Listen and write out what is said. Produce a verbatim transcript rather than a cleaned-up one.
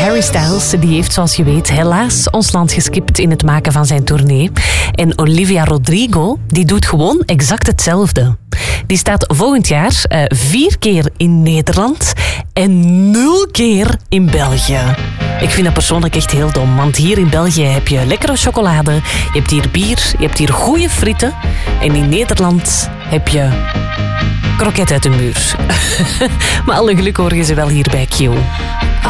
Harry Styles die heeft, zoals je weet, helaas ons land geskipt in het maken van zijn tournee. En Olivia Rodrigo die doet gewoon exact hetzelfde. Die staat volgend jaar uh, vier keer in Nederland en nul keer in België. Ik vind dat persoonlijk echt heel dom, want hier in België heb je lekkere chocolade, je hebt hier bier, je hebt hier goede frieten en in Nederland heb je kroket uit de muur. Maar alle geluk hoor je ze wel hier bij Q.